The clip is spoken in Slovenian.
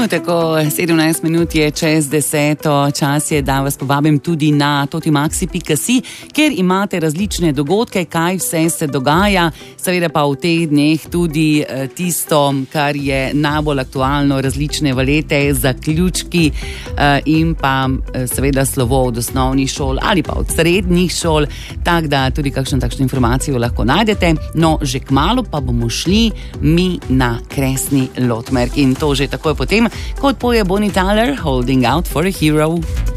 Tako 17 minut je čez 10. Čas je, da vas povabim tudi na totimaxi.si, kjer imate različne dogodke, kaj vse se dogaja. Seveda pa v teh dneh tudi tisto, kar je najbolj aktualno, različne valete, zaključki in pa seveda slovo od osnovnih šol ali pa od srednjih šol, tako da tudi kakšno takšno informacijo lahko najdete. No, že kmalu pa bomo šli mi na Kresni Lotmerk in to že takoj potem, kot poje Bonnie Tyler, Holding Out for a Hero.